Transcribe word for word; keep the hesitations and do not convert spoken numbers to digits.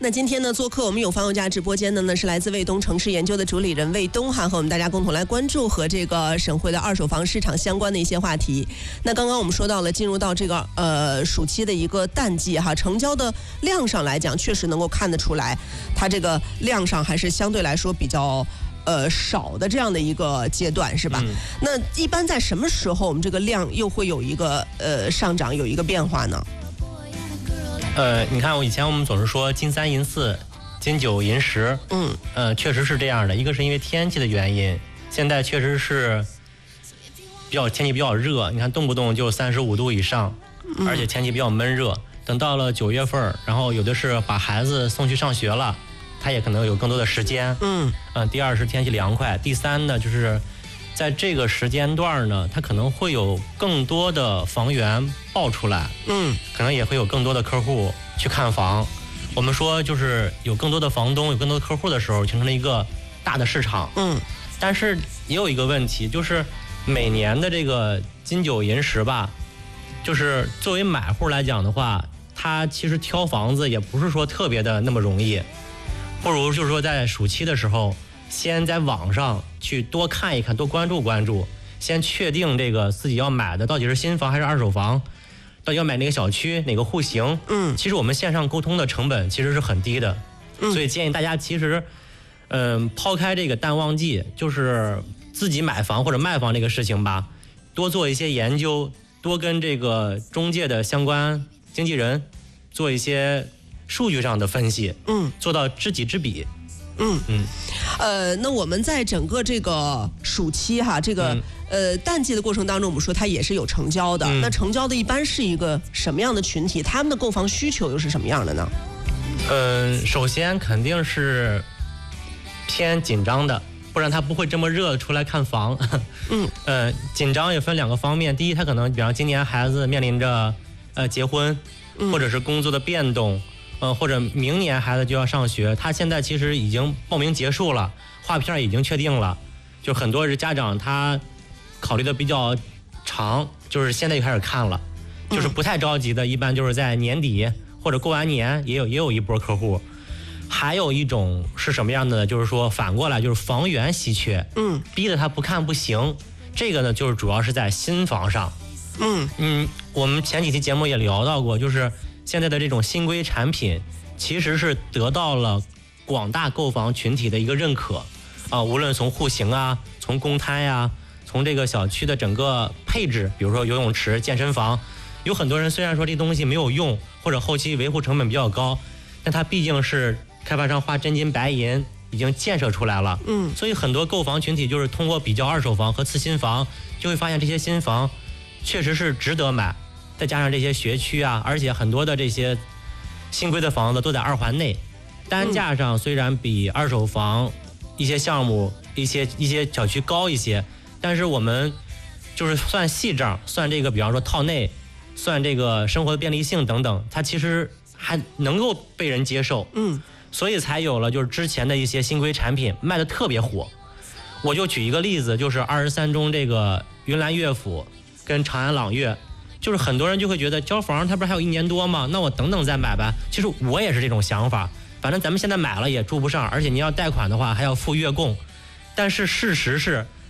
那今天呢，做客我们有房有价直播间的呢，是来自卫东城市研究的主理人魏东哈，和我们大家共同来关注和这个省会的二手房市场相关的一些话题。那刚刚我们说到了，进入到这个呃暑期的一个淡季哈，成交的量上来讲，确实能够看得出来，它这个量上还是相对来说比较呃少的这样的一个阶段，是吧？嗯、那一般在什么时候我们这个量又会有一个呃上涨，有一个变化呢？ 呃，你看，我以前我们总是说金三银四，金九银十，嗯，呃，确实是这样的。一个是因为天气的原因，现在确实是比较天气比较热，你看动不动就三十五度以上，而且天气比较闷热。等到了九月份，然后有的是把孩子送去上学了，他也可能有更多的时间，嗯，呃，第二是天气凉快，第三呢就是在这个时间段呢，它可能会有更多的房源爆出来，嗯，可能也会有更多的客户去看房。我们说就是有更多的房东，有更多的客户的时候，形成了一个大的市场，嗯。但是也有一个问题，就是每年的这个金九银十吧，就是作为买户来讲的话，他其实挑房子也不是说特别的那么容易，不如就是说在暑期的时候，先在网上去多看一看，多关注关注，先确定这个自己要买的到底是新房还是二手房，到底要买哪个小区哪个户型。嗯，其实我们线上沟通的成本其实是很低的，嗯，所以建议大家其实，嗯、呃，抛开这个淡旺季，就是自己买房或者卖房这个事情吧，多做一些研究，多跟这个中介的相关经纪人做一些数据上的分析，嗯，做到知己知彼。 嗯嗯，呃，那我们在整个这个暑期哈，这个、嗯、呃淡季的过程当中，我们说它也是有成交的。嗯、那成交的一般是一个什么样的群体？他们的购房需求又是什么样的呢？ 嗯、呃，首先肯定是偏紧张的，不然他不会这么热出来看房。嗯，呃，紧张也分两个方面，第一，他可能比方今年孩子面临着呃结婚，或者是工作的变动。呃，或者明年孩子就要上学，他现在其实已经报名结束了，划片已经确定了，就很多是家长他考虑的比较长，就是现在就开始看了，就是不太着急的，一般就是在年底或者过完年也有也有一波客户。还有一种是什么样的呢？就是说反过来就是房源稀缺，嗯，逼得他不看不行。这个呢，就是主要是在新房上，嗯嗯，我们前几期节目也聊到过，就是现在的这种新规产品其实是得到了广大购房群体的一个认可啊，无论从户型啊，从公摊呀、啊，从这个小区的整个配置，比如说游泳池、健身房，有很多人虽然说这东西没有用，或者后期维护成本比较高，但它毕竟是开发商花真金白银已经建设出来了，嗯，所以很多购房群体就是通过比较二手房和次新房，就会发现这些新房确实是值得买。再加上这些学区啊，而且很多的这些新规的房子都在二环内，单价上虽然比二手房一些项目、一些一些小区高一些，但是我们就是算细账，算这个，比方说套内，算这个生活的便利性等等，它其实还能够被人接受。嗯，所以才有了就是之前的一些新规产品卖的特别火。我就举一个例子，就是二十三中这个云岚悦府跟长安朗悦。就是很多人就会觉得交房它不是还有一年多吗？那我等等再买吧。其实我也是这种想法，反正咱们现在买了也住不上，而且你要贷款的话还要付月供。但是事实是